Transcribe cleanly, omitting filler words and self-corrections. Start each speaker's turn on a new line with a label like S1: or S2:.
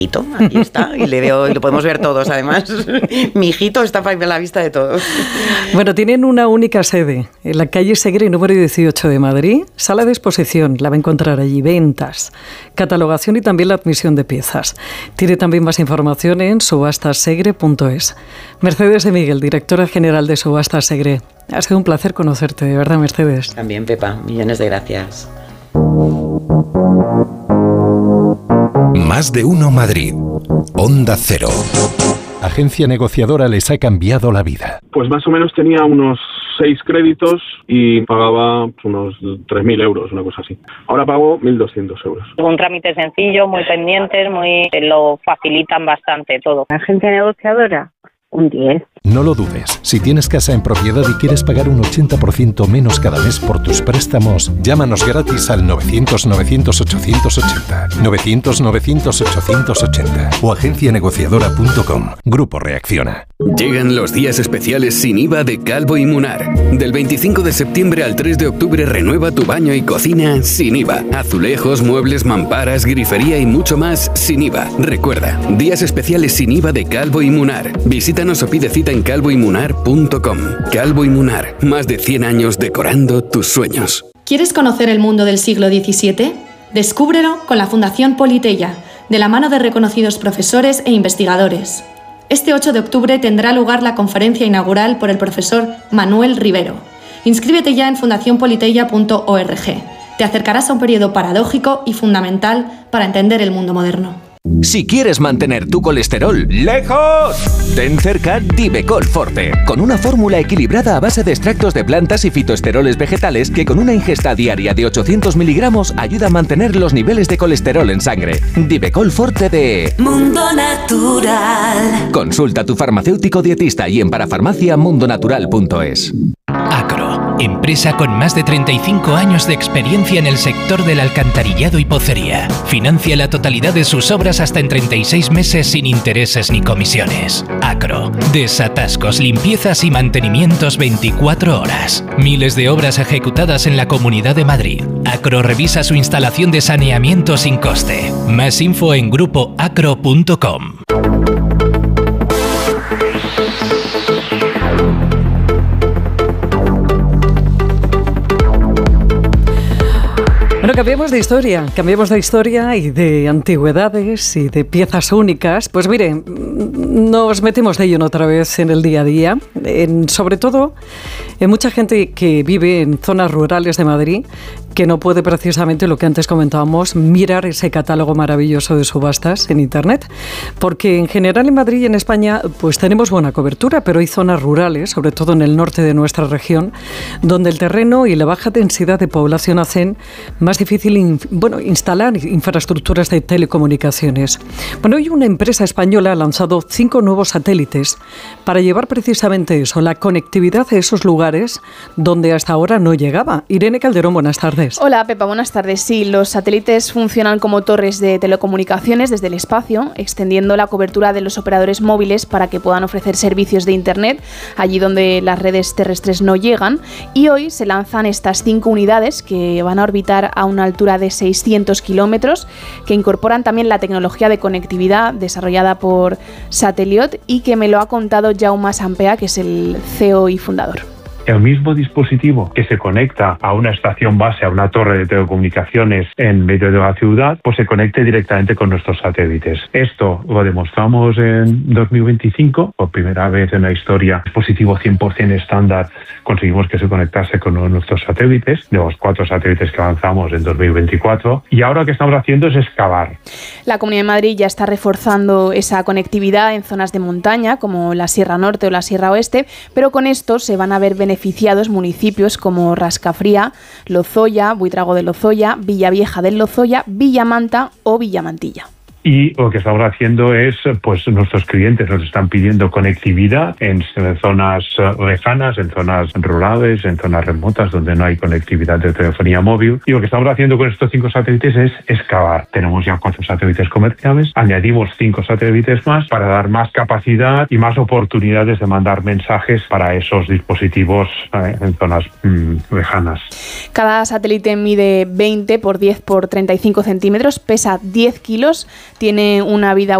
S1: Aquí está, y lo podemos ver todos, además. Mi hijito está a la vista de todos.
S2: Bueno, tienen una única sede, en la calle Segre, número 18 de Madrid. Sala de exposición, la va a encontrar allí. Ventas, catalogación y también la admisión de piezas. Tiene también más información en subastasegre.es. Mercedes de Miguel, directora general de Subastas Segre. Ha sido un placer conocerte, de verdad, Mercedes.
S1: También, Pepa, millones de gracias.
S3: Más de uno Madrid. Onda Cero. Agencia negociadora les ha cambiado la vida.
S4: Pues más o menos tenía unos 6 créditos y pagaba unos 3.000 euros, una cosa así. Ahora pago 1.200 euros.
S5: Un trámite sencillo, muy pendientes, lo facilitan bastante todo.
S6: Agencia negociadora, un 10.
S3: No lo dudes. Si tienes casa en propiedad y quieres pagar un 80% menos cada mes por tus préstamos, llámanos gratis al 900-900-880. 900-900-880 o agencianegociadora.com. Grupo Reacciona.
S7: Llegan los días especiales sin IVA de Calvo y Munar. Del 25 de septiembre al 3 de octubre renueva tu baño y cocina sin IVA. Azulejos, muebles, mamparas, grifería y mucho más sin IVA. Recuerda, días especiales sin IVA de Calvo y Munar. Visítanos o pide cita en calvoymunar.com. Calvo y Munar, más de 100 años decorando tus sueños.
S8: ¿Quieres conocer el mundo del siglo XVII? Descúbrelo con la Fundación Politeia, de la mano de reconocidos profesores e investigadores. Este 8 de octubre tendrá lugar la conferencia inaugural por el profesor Manuel Rivero. Inscríbete ya en fundacionpoliteia.org. Te acercarás a un periodo paradójico y fundamental para entender el mundo moderno.
S9: Si quieres mantener tu colesterol lejos, ten cerca Divecol Forte, con una fórmula equilibrada a base de extractos de plantas y fitoesteroles vegetales que con una ingesta diaria de 800 miligramos ayuda a mantener los niveles de colesterol en sangre. Divecol Forte de
S10: Mundo Natural.
S9: Consulta a tu farmacéutico dietista y en parafarmaciamundonatural.es.
S11: Acro, empresa con más de 35 años de experiencia en el sector del alcantarillado y pocería. Financia la totalidad de sus obras hasta en 36 meses sin intereses ni comisiones. Acro, desatascos, limpiezas y mantenimientos 24 horas. Miles de obras ejecutadas en la Comunidad de Madrid. Acro revisa su instalación de saneamiento sin coste. Más info en grupoacro.com.
S2: Bueno, cambiemos de historia y de antigüedades y de piezas únicas. Pues mire, nos metemos de ello otra vez en el día a día, sobre todo en mucha gente que vive en zonas rurales de Madrid, que no puede precisamente, lo que antes comentábamos, mirar ese catálogo maravilloso de subastas en Internet, porque en general en Madrid y en España pues tenemos buena cobertura, pero hay zonas rurales, sobre todo en el norte de nuestra región, donde el terreno y la baja densidad de población hacen más difícil instalar infraestructuras de telecomunicaciones. Bueno, hoy una empresa española ha lanzado 5 nuevos satélites para llevar precisamente eso, la conectividad a esos lugares donde hasta ahora no llegaba. Irene Calderón, buenas tardes.
S12: Hola Pepa, buenas tardes. Sí, los satélites funcionan como torres de telecomunicaciones desde el espacio, extendiendo la cobertura de los operadores móviles para que puedan ofrecer servicios de Internet allí donde las redes terrestres no llegan. Y hoy se lanzan estas 5 unidades que van a orbitar a una altura de 600 kilómetros, que incorporan también la tecnología de conectividad desarrollada por Sateliot y que me lo ha contado Jaume Sampea, que es el CEO y fundador.
S13: El mismo dispositivo que se conecta a una estación base, a una torre de telecomunicaciones en medio de la ciudad, pues se conecte directamente con nuestros satélites. Esto lo demostramos en 2025, por primera vez en la historia, dispositivo 100% estándar, conseguimos que se conectase con uno de nuestros satélites, de los 4 satélites que lanzamos en 2024, y ahora lo que estamos haciendo es excavar.
S12: La Comunidad de Madrid ya está reforzando esa conectividad en zonas de montaña, como la Sierra Norte o la Sierra Oeste, pero con esto se van a ver beneficiados municipios como Rascafría, Lozoya, Buitrago de Lozoya, Villavieja del Lozoya, Villamanta o Villamantilla.
S13: Y lo que estamos haciendo es, pues nuestros clientes nos están pidiendo conectividad en zonas lejanas, en zonas rurales, en zonas remotas donde no hay conectividad de telefonía móvil. Y lo que estamos haciendo con estos 5 satélites es excavar. Tenemos ya 4 satélites comerciales, añadimos 5 satélites más para dar más capacidad y más oportunidades de mandar mensajes para esos dispositivos en zonas lejanas.
S12: Cada satélite mide 20 por 10 por 35 centímetros, pesa 10 kilos, tiene una vida